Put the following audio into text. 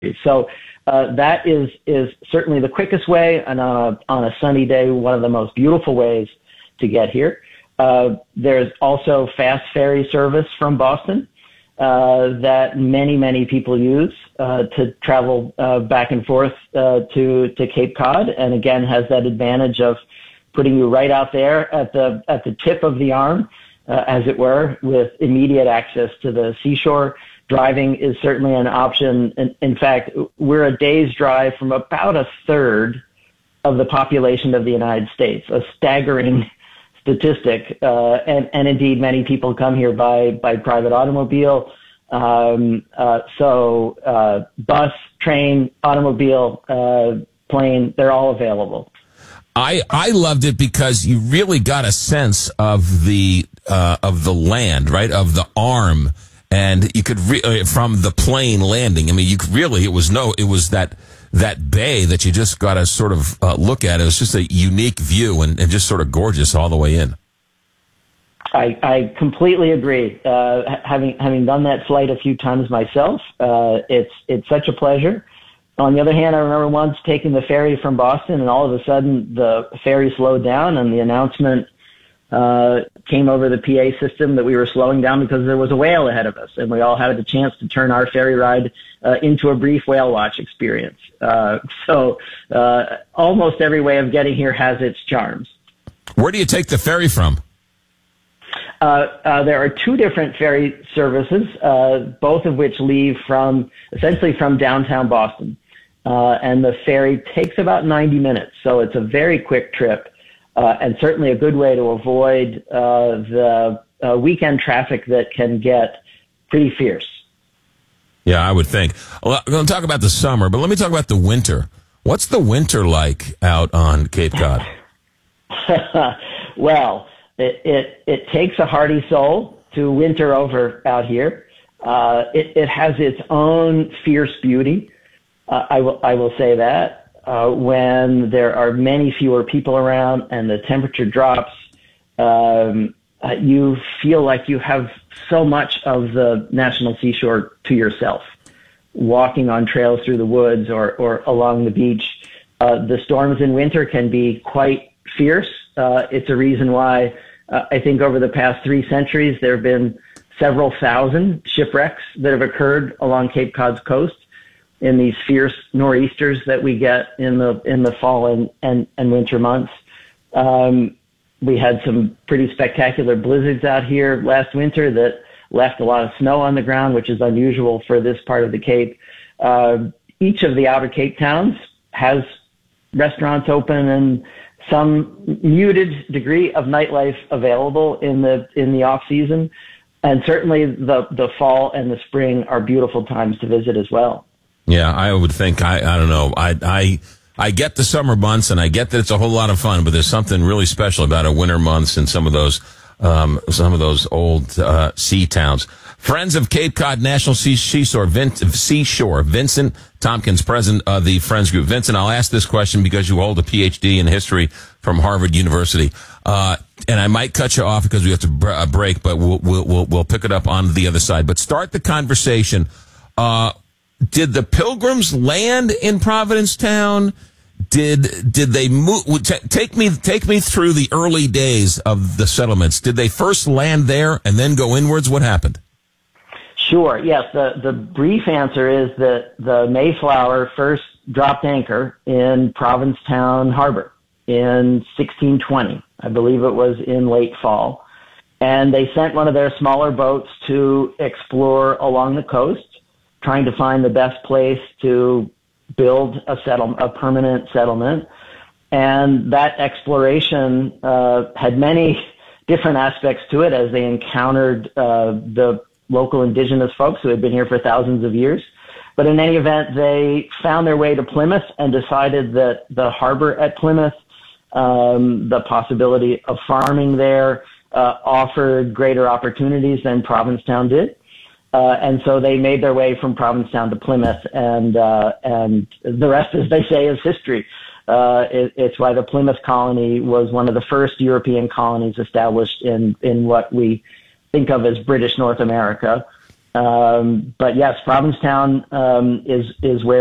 So that is certainly the quickest way, and on a sunny day, one of the most beautiful ways to get here. There's also fast ferry service from Boston that many people use to travel back and forth to Cape Cod, and again has that advantage of putting you right out there at the tip of the arm, as it were, with immediate access to the seashore. Driving is certainly an option. In fact, we're a day's drive from about a third of the population of the United States, a staggering statistic. And indeed, many people come here by private automobile. So bus, train, automobile, plane, they're all available. I loved it because you really got a sense of the land, right? Of the arm. And you could, from the plane landing, I mean, you could really, it was that bay that you just got to sort of look at. It was just a unique view and just sort of gorgeous all the way in. I completely agree. Having done that flight a few times myself, it's such a pleasure. On the other hand, I remember once taking the ferry from Boston, and all of a sudden the ferry slowed down, and the announcement came over the PA system that we were slowing down because there was a whale ahead of us, and we all had a chance to turn our ferry ride into a brief whale watch experience. So almost every way of getting here has its charms. Where do you take the ferry from? There are two different ferry services, both of which leave essentially from downtown Boston. And the ferry takes about 90 minutes, so it's a very quick trip. And certainly a good way to avoid the weekend traffic that can get pretty fierce. Yeah, I would think. Well, I'm going to talk about the summer, but let me talk about the winter. What's the winter like out on Cape Cod? Well, it takes a hardy soul to winter over out here. It has its own fierce beauty. I will say that. When there are many fewer people around and the temperature drops, you feel like you have so much of the national seashore to yourself, walking on trails through the woods or along the beach. The storms in winter can be quite fierce. It's a reason why I think over the past 3 centuries there have been several thousand shipwrecks that have occurred along Cape Cod's coast in these fierce nor'easters that we get in the fall and winter months. We had some pretty spectacular blizzards out here last winter that left a lot of snow on the ground, which is unusual for this part of the Cape. Each of the outer Cape towns has restaurants open and some muted degree of nightlife available in the off season. And certainly the fall and the spring are beautiful times to visit as well. Yeah, I would think, I don't know. I get the summer months and I get that it's a whole lot of fun, but there's something really special about our winter months and some of those old, sea towns. Friends of Cape Cod National Seashore, Vincent Tompkins, president of the Friends Group. Vincent, I'll ask this question because you hold a PhD in history from Harvard University. And I might cut you off because we have to break, but we'll pick it up on the other side. But start the conversation. Did the Pilgrims land in Provincetown? Did they move? Take me through the early days of the settlements. Did they first land there and then go inwards? What happened? Sure. Yes. The brief answer is that the Mayflower first dropped anchor in Provincetown Harbor in 1620. I believe it was in late fall. And they sent one of their smaller boats to explore along the coast, trying to find the best place to build a permanent settlement. And that exploration had many different aspects to it as they encountered the local indigenous folks who had been here for thousands of years. But in any event, they found their way to Plymouth and decided that the harbor at Plymouth, the possibility of farming there, offered greater opportunities than Provincetown did. And so they made their way from Provincetown to Plymouth, and the rest, as they say, is history. It's why the Plymouth colony was one of the first European colonies established in what we think of as British North America. But yes, Provincetown is where